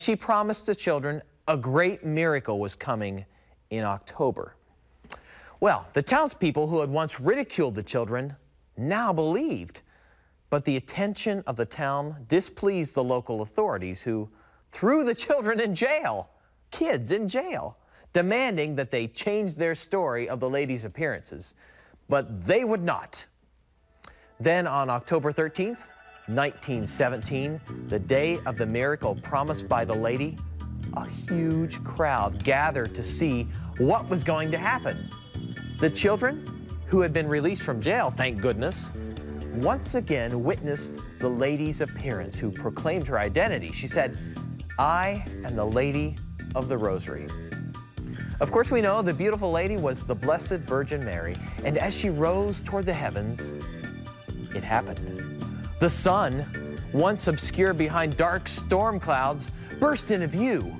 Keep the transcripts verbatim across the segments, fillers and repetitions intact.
She promised the children a great miracle was coming in October. Well, the townspeople who had once ridiculed the children now believed, but the attention of the town displeased the local authorities, who threw the children in jail, kids in jail, demanding that they change their story of the lady's appearances. But they would not. Then on October thirteenth, nineteen seventeen, the day of the miracle promised by the lady, a huge crowd gathered to see what was going to happen. The children, who had been released from jail, thank goodness, once again witnessed the lady's appearance, who proclaimed her identity. She said, "I am the Lady of the Rosary." Of course, we know the beautiful lady was the Blessed Virgin Mary, and as she rose toward the heavens, it happened. The sun, once obscured behind dark storm clouds, burst into view.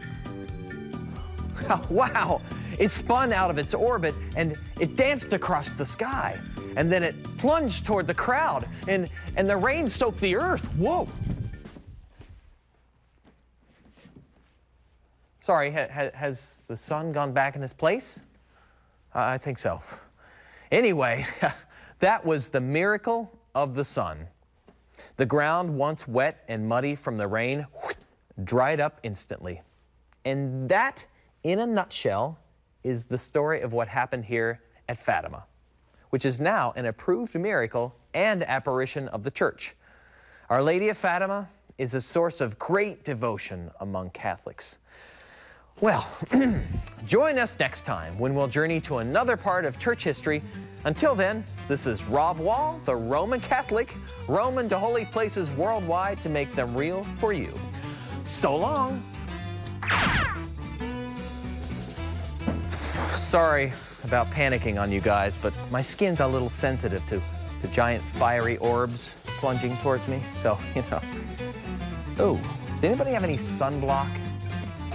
Wow! It spun out of its orbit and it danced across the sky. And then it plunged toward the crowd, and, and the rain soaked the earth. Whoa! Sorry, ha, ha, has the sun gone back in its place? Uh, I think so. Anyway, that was the miracle of the sun. The ground, once wet and muddy from the rain, dried up instantly. And that, in a nutshell, is the story of what happened here at Fatima, which is now an approved miracle and apparition of the church. Our Lady of Fatima is a source of great devotion among Catholics. Well, join us next time when we'll journey to another part of church history. Until then, this is Rob Wall, the Roman Catholic, roaming to holy places worldwide to make them real for you. So long. Sorry about panicking on you guys, but my skin's a little sensitive to, to giant fiery orbs plunging towards me, so, you know. Oh, does anybody have any sunblock?